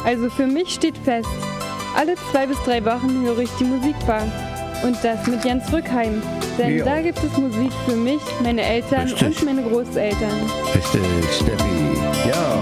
Also für mich steht fest, alle 2 bis 3 Wochen höre ich die Musikbar. Und das mit Jens Rückheim. Denn da gibt es Musik für mich, meine Eltern und meine Großeltern. Richtig, Steffi. Ja.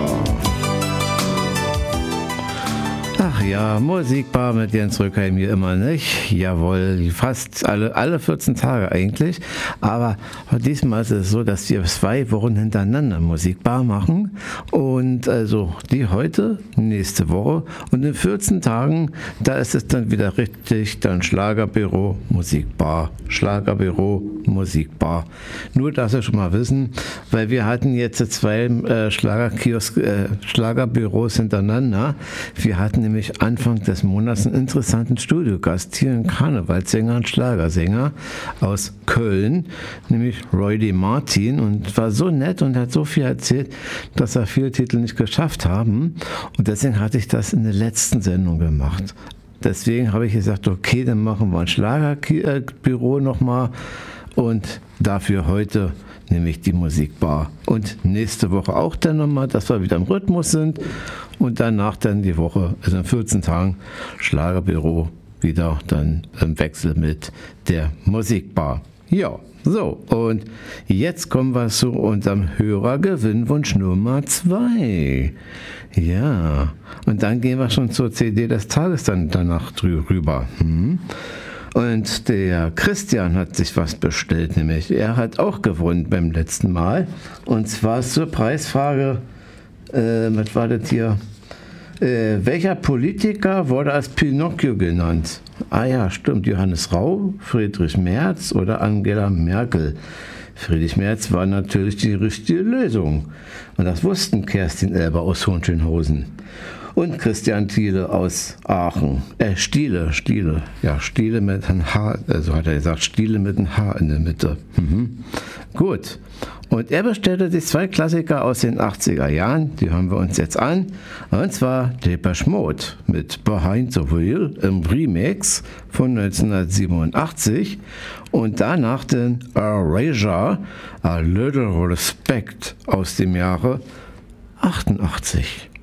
Ach ja, Musikbar mit Jens Rückheim hier immer nicht. Jawohl, fast alle 14 Tage eigentlich. Aber diesmal ist es so, dass wir 2 Wochen hintereinander Musikbar machen. Und also die heute, nächste Woche. Und in 14 Tagen, da ist es dann wieder richtig, dann Schlagerbüro, Musikbar. Schlagerbüro, Musikbar. Nur, dass wir schon mal wissen, weil wir hatten jetzt 2 Schlagerbüros hintereinander. Wir hatten nämlich Anfang des Monats einen interessanten Studiogast hier, einen Karnevalssänger und Schlagersänger aus Köln, nämlich Roy D. Martin, und war so nett und hat so viel erzählt, dass er viele Titel nicht geschafft haben, und deswegen hatte ich das in der letzten Sendung gemacht. Deswegen habe ich gesagt, okay, dann machen wir ein Schlagerbüro nochmal und dafür heute nämlich die Musikbar. Und nächste Woche auch dann nochmal, dass wir wieder im Rhythmus sind. Und danach dann die Woche, also in 14 Tagen, Schlagerbüro wieder dann im Wechsel mit der Musikbar. Ja, so. Und jetzt kommen wir zu unserem Hörergewinnwunsch Nummer 2. Ja, und dann gehen wir schon zur CD des Tages dann danach rüber. Und der Christian hat sich was bestellt, nämlich er hat auch gewonnen beim letzten Mal. Und zwar zur Preisfrage, was war das hier? Welcher Politiker wurde als Pinocchio genannt? Ah ja, stimmt, Johannes Rau, Friedrich Merz oder Angela Merkel. Friedrich Merz war natürlich die richtige Lösung. Und das wussten Kerstin Elber aus Hohenschönhausen und Christian Thiele aus Aachen. Stiele. Ja, Stiele mit einem H, also hat er gesagt, Stiele mit einem H in der Mitte. Gut. Und er bestellte sich 2 Klassiker aus den 80er Jahren, die hören wir uns jetzt an. Und zwar Depeche Mode mit Behind the Wheel im Remix von 1987 und danach den Erasure, A Little Respect aus dem Jahre 88.